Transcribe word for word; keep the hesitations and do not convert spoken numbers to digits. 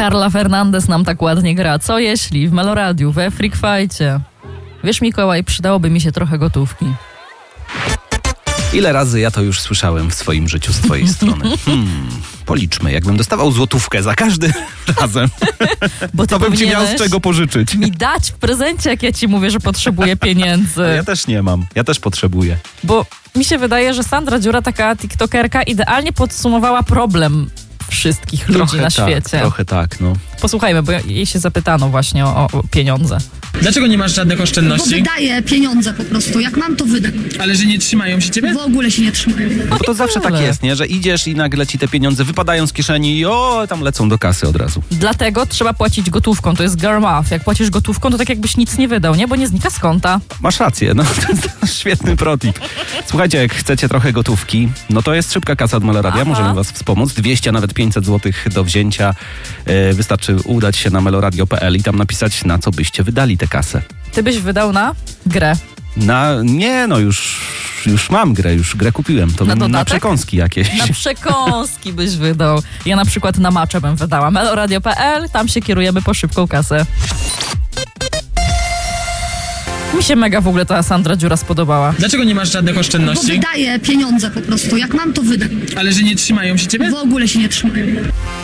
Carla Fernandez nam tak ładnie gra. Co jeśli w Meloradiu, we Freak Fightcie? Wiesz, Mikołaj, przydałoby mi się trochę gotówki. Ile razy ja to już słyszałem w swoim życiu z twojej strony? Hmm, policzmy, jakbym dostawał złotówkę za każdy razem, Bo ty to bym ci miał z czego pożyczyć. Mi dać w prezencie, jak ja ci mówię, że potrzebuję pieniędzy. Ja też nie mam, ja też potrzebuję. Bo mi się wydaje, że Sandra Dziura, taka tiktokerka, idealnie podsumowała problem wszystkich ludzi Trochę na tak, świecie. Trochę tak, no. Posłuchajmy, bo jej się zapytano właśnie o, o pieniądze. Dlaczego nie masz żadnych Bo oszczędności? wydaję pieniądze po prostu. Jak mam, to wydam. Ale że nie trzymają się ciebie? W ogóle się nie trzymają. Bo to zawsze tak tyle. jest, nie? Że idziesz i nagle ci te pieniądze wypadają z kieszeni i o, tam lecą do kasy od razu. Dlatego trzeba płacić gotówką, to jest girl math. Jak płacisz gotówką, to tak jakbyś nic nie wydał, nie? Bo nie znika z konta. Masz rację, no to jest świetny protip. Słuchajcie, jak chcecie trochę gotówki, no to jest szybka kasa od Meloradia, Aha. możemy was wspomóc. dwieście, a nawet pięćset złotych do wzięcia. E, wystarczy udać się na meloradio kropka p l i tam napisać, na co byście wydali tę kasę. Ty byś wydał na grę. Na, nie no, już, już mam grę, już grę kupiłem. To Na bym na dodatek? przekąski jakieś. Na przekąski byś wydał. Ja na przykład na macze bym wydała. meloradio kropka p l, tam się kierujemy po szybką kasę. Mi się mega w ogóle ta Sandra Dziura spodobała. Dlaczego nie masz żadnych Bo oszczędności? wydaję pieniądze po prostu. Jak mam, to wydam. Ale że nie trzymają się ciebie? W ogóle się nie trzymają.